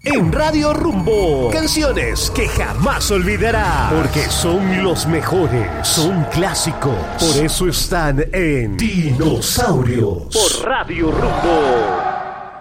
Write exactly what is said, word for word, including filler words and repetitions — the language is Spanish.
en Radio Rumbo. Canciones que jamás olvidarás, porque son los mejores, son clásicos. Por eso están en Dinosaurios por Radio Rumbo.